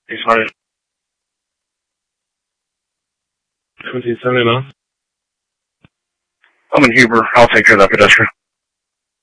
He's hard. 1779. I'm in Huber. I'll take care of that pedestrian.